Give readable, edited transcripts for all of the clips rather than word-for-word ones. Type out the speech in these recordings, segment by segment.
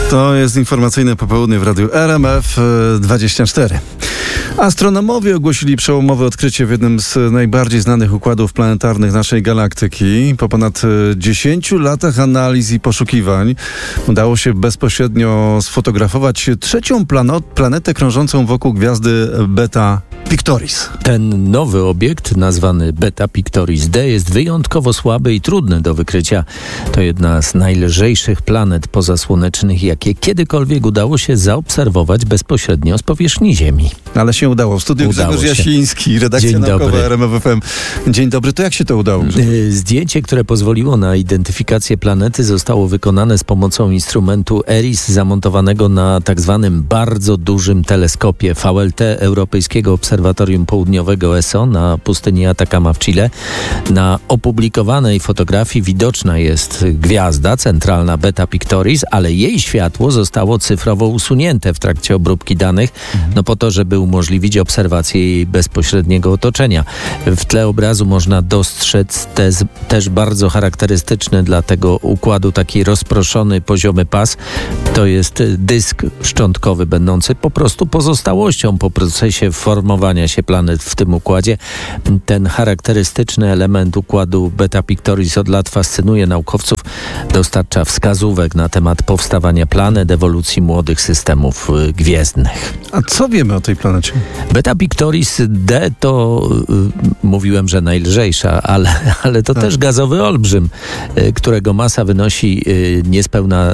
To jest informacyjne popołudnie w radiu RMF24. Astronomowie ogłosili przełomowe odkrycie w jednym z najbardziej znanych układów planetarnych naszej galaktyki. Po ponad 10 latach analiz i poszukiwań udało się bezpośrednio sfotografować trzecią planetę krążącą wokół gwiazdy Beta Pictoris. Ten nowy obiekt, nazwany Beta Pictoris D, jest wyjątkowo słaby i trudny do wykrycia. To jedna z najlżejszych planet pozasłonecznych, jakie kiedykolwiek udało się zaobserwować bezpośrednio z powierzchni Ziemi. Ale się udało. W studiu Grzegorz Jasiński, redakcja Dzień naukowa dobry. RMF FM. Dzień dobry. To jak się to udało? Zdjęcie, które pozwoliło na identyfikację planety, zostało wykonane z pomocą instrumentu ERIS zamontowanego na tak zwanym bardzo dużym teleskopie VLT Europejskiego Obserwatorium Południowego ESO na pustyni Atacama w Chile. Na opublikowanej fotografii widoczna jest gwiazda centralna Beta Pictoris, ale jej światło zostało cyfrowo usunięte w trakcie obróbki danych, po to, żeby umożliwić obserwację jej bezpośredniego otoczenia. W tle obrazu można dostrzec też bardzo charakterystyczny dla tego układu taki rozproszony, poziomy pas. To jest dysk szczątkowy, będący po prostu pozostałością po procesie formowania się planet w tym układzie. Ten charakterystyczny element układu Beta Pictoris od lat fascynuje naukowców, dostarcza wskazówek na temat powstawania planet, ewolucji młodych systemów gwiezdnych. A co wiemy o tej planecie? Beta Pictoris D to, mówiłem, że najlżejsza, ale to też gazowy olbrzym, którego masa wynosi niespełna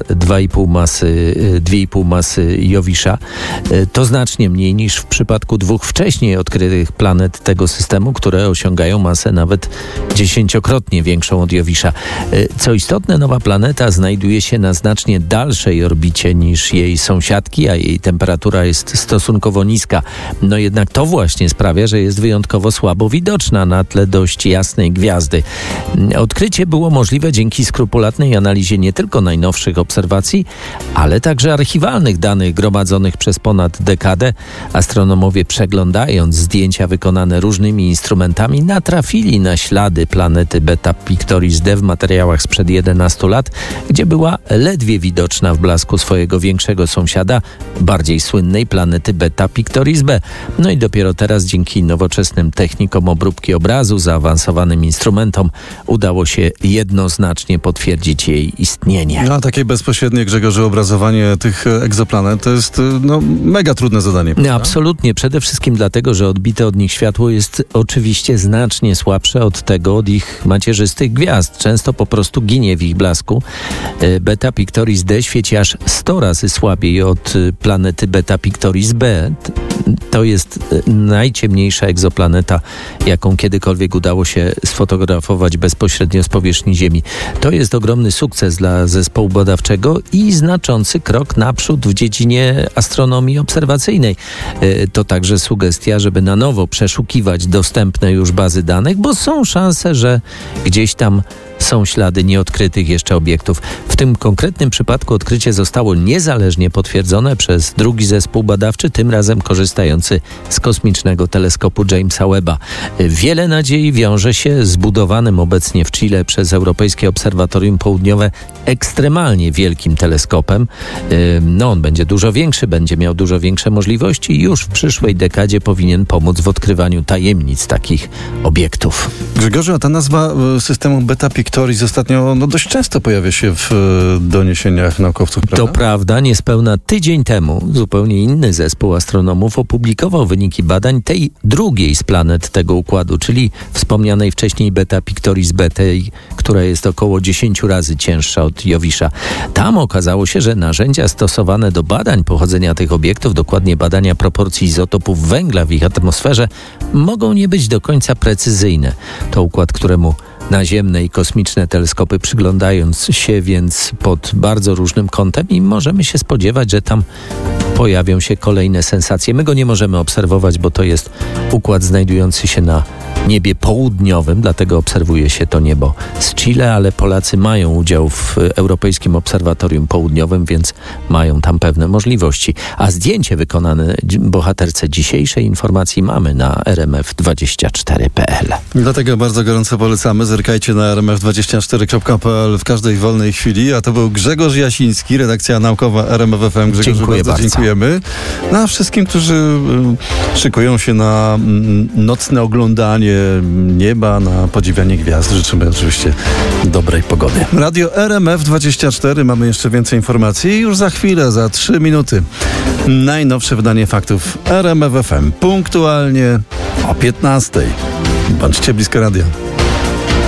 2,5 masy Jowisza. To znacznie mniej niż w przypadku dwóch wcześniej odkrytych planet tego systemu, które osiągają masę nawet 10-krotnie większą od Jowisza. Co istotne, nowa planeta znajduje się na znacznie dalszej orbicie niż jej sąsiadki, a jej temperatura jest stosunkowo niska. No jednak to właśnie sprawia, że jest wyjątkowo słabo widoczna na tle dość jasnej gwiazdy. Odkrycie było możliwe dzięki skrupulatnej analizie nie tylko najnowszych obserwacji, ale także archiwalnych danych gromadzonych przez ponad dekadę. Astronomowie, przeglądając zdjęcia wykonane różnymi instrumentami, natrafili na ślady planety Beta Pictoris D w materiałach sprzed 11 lat, gdzie była ledwie widoczna w blasku swojego większego sąsiada, bardziej słynnej planety Beta Pictoris B. No i dopiero teraz, dzięki nowoczesnym technikom obróbki obrazu, zaawansowanym instrumentom, udało się jednoznacznie potwierdzić jej istnienie. No, a takie bezpośrednie, Grzegorzu, obrazowanie tych egzoplanet to jest mega trudne zadanie. Absolutnie. Przede wszystkim dlatego, że odbite od nich światło jest oczywiście znacznie słabsze od tego od ich macierzystych gwiazd. Często po prostu ginie w ich blasku. Beta Pictoris D świeci aż 100 razy słabiej od planety Beta Pictoris B. To jest najciemniejsza egzoplaneta, jaką kiedykolwiek udało się sfotografować bezpośrednio z powierzchni Ziemi. To jest ogromny sukces dla zespołu badawczego i znaczący krok naprzód w dziedzinie astronomii obserwacyjnej. To także sugestia, żeby na nowo przeszukiwać dostępne już bazy danych, bo są szanse, że gdzieś tam są ślady nieodkrytych jeszcze obiektów. W tym konkretnym przypadku odkrycie zostało niezależnie potwierdzone przez drugi zespół badawczy, tym razem korzystający z kosmicznego teleskopu Jamesa Webba. Wiele nadziei wiąże się z budowanym obecnie w Chile przez Europejskie Obserwatorium Południowe ekstremalnie wielkim teleskopem. On będzie dużo większy, będzie miał dużo większe możliwości i już w przyszłej dekadzie powinien pomóc w odkrywaniu tajemnic takich obiektów. Grzegorzu, a ta nazwa systemu Beta Pictoris ostatnio dość często pojawia się w doniesieniach naukowców, prawda? To prawda. Niespełna tydzień temu zupełnie inny zespół astronomów opublikował wyniki badań tej drugiej z planet tego układu, czyli wspomnianej wcześniej Beta Pictoris B, tej, która jest około 10 razy cięższa od Jowisza. Tam okazało się, że narzędzia stosowane do badań pochodzenia tych obiektów, dokładnie badania proporcji izotopów węgla w ich atmosferze, mogą nie być do końca precyzyjne. To układ, któremu naziemne i kosmiczne teleskopy przyglądając się więc pod bardzo różnym kątem i możemy się spodziewać, że tam pojawią się kolejne sensacje. My go nie możemy obserwować, bo to jest układ znajdujący się na niebie południowym, dlatego obserwuje się to niebo z Chile, ale Polacy mają udział w Europejskim Obserwatorium Południowym, więc mają tam pewne możliwości. A zdjęcie wykonane bohaterce dzisiejszej informacji mamy na rmf24.pl. Dlatego bardzo gorąco polecamy. Zerkajcie na rmf24.pl w każdej wolnej chwili. A to był Grzegorz Jasiński, redakcja naukowa RMF FM. Grzegorzu, bardzo dziękujemy. No, a wszystkim, którzy szykują się na nocne oglądanie nieba, na podziwianie gwiazd, życzymy oczywiście dobrej pogody. Radio RMF24. Mamy jeszcze więcej informacji i już za chwilę, za 3 minuty najnowsze wydanie faktów RMF FM. Punktualnie o 15:00. Bądźcie blisko radia.